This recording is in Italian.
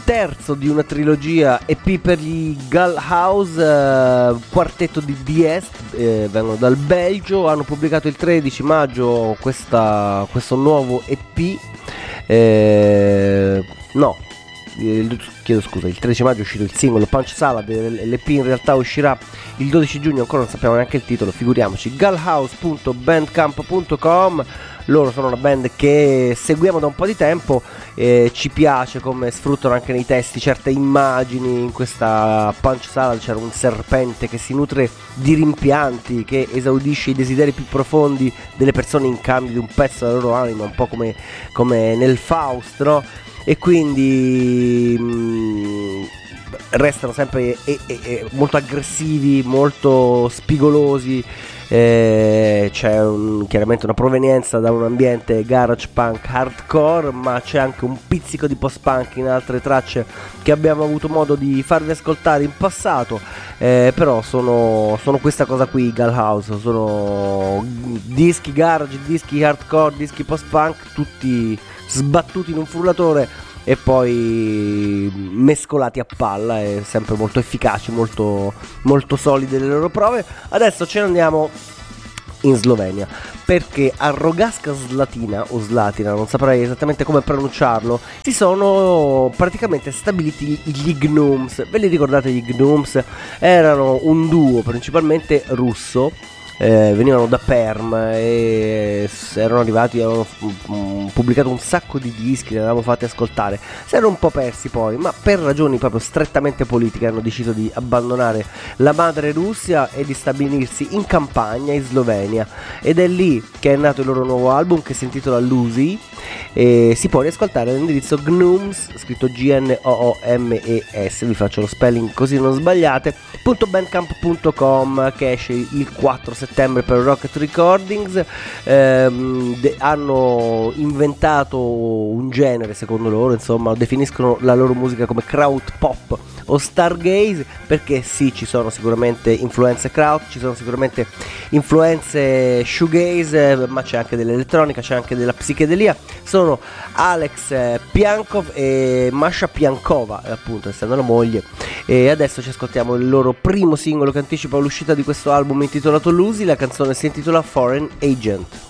terzo di una trilogia EP per gli Gull House, quartetto di Diest, vengono dal Belgio, hanno pubblicato il 13 maggio questo nuovo EP, chiedo scusa, il 13 maggio è uscito il singolo Punch Salad, l'EP in realtà uscirà il 12 giugno, ancora non sappiamo neanche il titolo, figuriamoci. Gullhouse.bandcamp.com. Loro sono una band che seguiamo da un po' di tempo, ci piace come sfruttano anche nei testi certe immagini. In questa Punch Salad c'era un serpente che si nutre di rimpianti, che esaudisce i desideri più profondi delle persone in cambio di un pezzo della loro anima, un po' come nel Faust, no? E quindi restano sempre molto aggressivi, molto spigolosi. C'è chiaramente una provenienza da un ambiente garage punk hardcore, ma c'è anche un pizzico di post punk in altre tracce che abbiamo avuto modo di farvi ascoltare in passato, però sono questa cosa qui, Gull House, sono dischi garage, dischi hardcore, dischi post punk, tutti sbattuti in un frullatore e poi mescolati a palla, e sempre molto efficaci, molto, molto solide le loro prove. Adesso ce ne andiamo in Slovenia, perché a Rogaška Slatina o Slatina, non saprei esattamente come pronunciarlo, si sono praticamente stabiliti gli Gnums. Ve li ricordate gli Gnums? Erano un duo principalmente russo, venivano da Perm e erano arrivati, avevano pubblicato un sacco di dischi, li avevamo fatti ascoltare, si erano un po' persi poi, ma per ragioni proprio strettamente politiche hanno deciso di abbandonare la madre Russia e di stabilirsi in campagna in Slovenia, ed è lì che è nato il loro nuovo album che si intitola Lucy, e si può riascoltare all'indirizzo Gnooms, scritto GNOOMES, vi faccio lo spelling così non sbagliate, .bandcamp.com, che esce il 4 settembre per Rocket Recordings. Hanno inventato un genere, secondo loro, insomma, definiscono la loro musica come kraut pop o stargaze, perché sì, ci sono sicuramente influenze kraut, ci sono sicuramente influenze shoegaze, ma c'è anche dell'elettronica, c'è anche della psichedelia. Sono Alex Piankov e Masha Piankova, appunto, essendo la moglie. E adesso ci ascoltiamo il loro primo singolo che anticipa l'uscita di questo album intitolato Lucy. La canzone si intitola Foreign Agent.